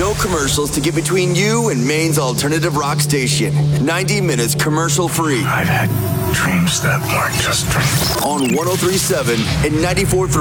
No commercials to get between you and Maine's alternative rock station. 90 minutes commercial free. I've had dreams that weren't just dreams. On 103.7 and 94.3